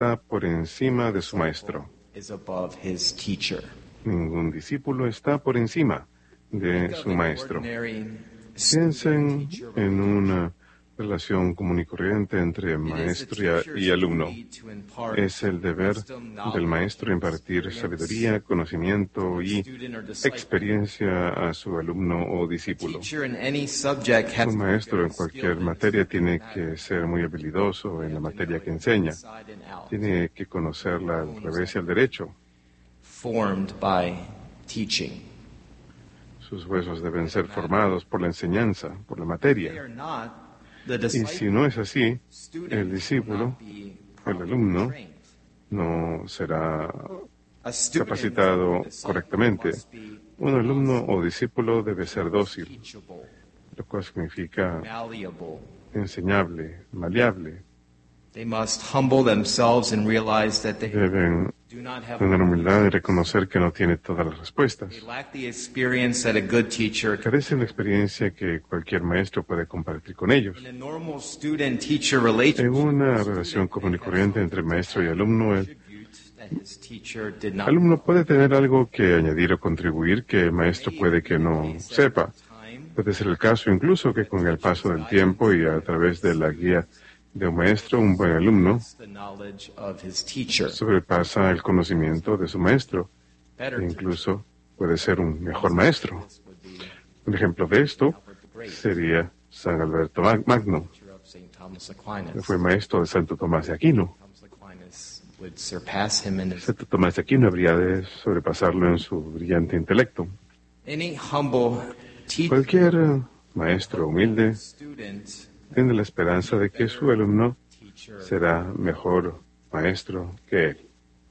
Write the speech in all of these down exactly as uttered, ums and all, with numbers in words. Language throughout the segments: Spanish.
está por encima de su maestro. Is above his teacher. Ningún discípulo está por encima de su maestro. Piensen en una relación común y corriente entre maestro y, a- y alumno. Es el deber del maestro impartir sabiduría, conocimiento y experiencia a su alumno o discípulo. Un maestro en cualquier materia tiene que ser muy habilidoso en la materia que enseña. Tiene que conocerla al revés y al derecho. Formed by teaching. Sus huesos deben ser formados por la enseñanza, por la They materia. are not, the Y si disciple, no es así, student el will discípulo, not be el properly alumno, trained. no será A student capacitado disciple correctamente. must be Un alumno o discípulo debe ser dócil, teachable, lo cual significa malleable. enseñable, maleable. They must humble themselves and realize that they Deben do not have tener all the humildad y answers. reconocer que no tiene todas las respuestas. They lack the experience that a good teacher can. Carecen la experiencia que cualquier maestro puede compartir con ellos. In a normal student-teacher En relationship, una relación común y corriente entre maestro y alumno, el that his teacher did not alumno puede tener algo que añadir o contribuir que el maestro puede que no sepa. Puede ser el caso incluso que con el paso del tiempo y a través de la guía de un maestro, un buen alumno the knowledge of his teacher. sobrepasa el conocimiento de su maestro Better e incluso puede ser un mejor maestro. Un ejemplo de esto sería San Alberto Mag- Magno, teacher of Saint Thomas que Aquinas. fue maestro de Santo Tomás de Aquino. Thomas Aquinas would surpass him in his. Santo Tomás de Aquino habría de sobrepasarlo en su brillante intelecto. Any humble teacher, Cualquier eh, maestro humilde student, tiene la esperanza de que su alumno teacher. será mejor maestro que él.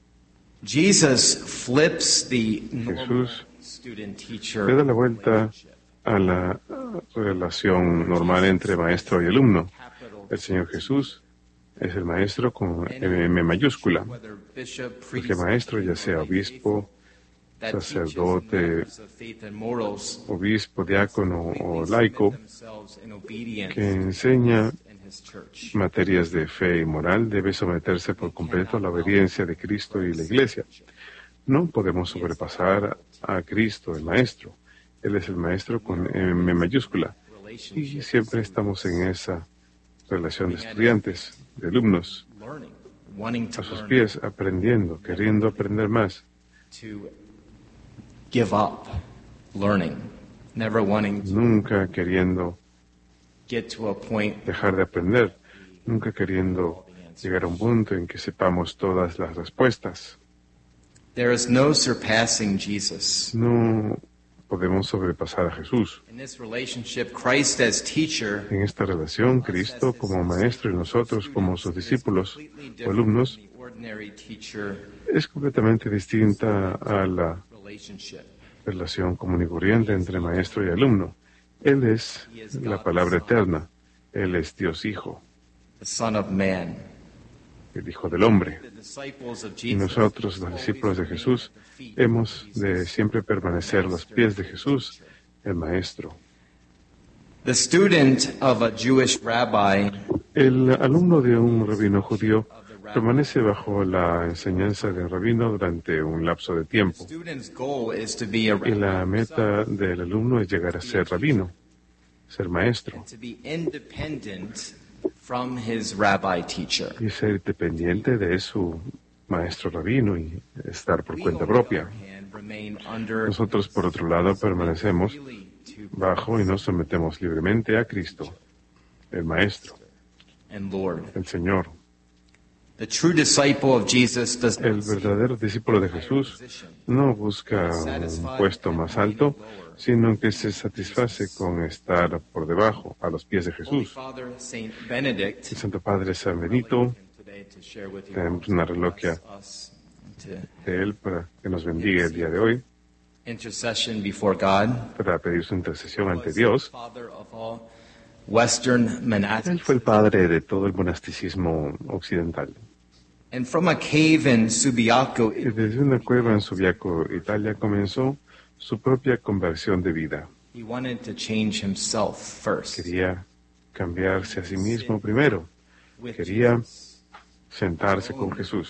Jesus flips the normal Jesús student-teacher le da la vuelta relationship. a la eh, relación normal entre maestro y alumno. El Señor Jesús es el maestro con M mayúscula. Whether bishop, Porque priest, maestro, ya sea obispo, that teaches sacerdote, matters of faith and morals, obispo, diácono o laico, themselves in obedience que enseña in his church. materias de fe y moral, debe someterse por completo a la obediencia de Cristo y la Iglesia. No podemos sobrepasar a Cristo, el Maestro. Él es el Maestro con M mayúscula. Y siempre estamos en esa relación de estudiantes, de alumnos, Learning, wanting to a sus learn, pies, aprendiendo, queriendo aprender más, to give up learning, never wanting to nunca queriendo get to a point dejar de aprender, nunca queriendo llegar a un punto en que sepamos todas las respuestas. there is no surpassing Jesus. No podemos sobrepasar a Jesús. In this relationship, Christ as teacher En esta relación, Cristo como maestro y nosotros como sus discípulos o alumnos the ordinary teacher es completamente distinta a la relationship. relación común y corriente entre maestro y alumno. Él es la palabra eterna. Él es Dios Hijo, The Son of Man. el Hijo del Hombre. The disciples of Y Jesus nosotros, los discípulos de Jesús, hemos de siempre permanecer a los pies de Jesús, el Maestro. The student of a Jewish rabbi El alumno de un rabino judío permanece bajo la enseñanza del rabino durante un lapso de tiempo. student's goal is to be a Y la meta del alumno es llegar a ser rabino, ser maestro, to be independent from his rabbi teacher. y ser dependiente de su maestro rabino y estar por We, cuenta on the propia. other hand, remain under Nosotros, por otro lado, permanecemos freely to bajo y nos sometemos libremente a Cristo, el Maestro, and Lord. el Señor. The true disciple of Jesus does El not seek verdadero discípulo de Jesús position. no busca un puesto más alto, sino que se satisface con estar por debajo, a los pies de Holy Jesús. Father Saint Benedict El Santo Padre San Benito, today to share with you tenemos una reloquia us to de él para que nos bendiga el día de hoy, intercession before God. para pedir su intercesión ante Dios. Father of all Western Él monasticism. fue el padre de todo el monasticismo occidental. And from a cave in Subiaco, Y desde una cueva en Subiaco, Italia, comenzó su propia conversión de vida. he wanted to change himself first. Quería cambiarse a sí mismo primero. With Quería Jesus. sentarse con Jesús.